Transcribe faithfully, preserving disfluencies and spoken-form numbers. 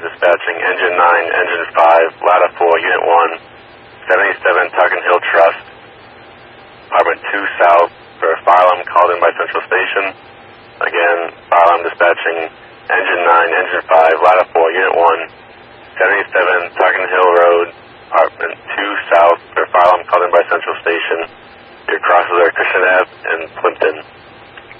dispatching engine nine, engine five, ladder four, unit one, seventy-seven Tuckin Hill Trust, apartment two south for a fire alarm called in by Central Station. Again, fire alarm dispatching engine nine, engine five, ladder four, unit one, seventy-seven Tuckin Hill Road,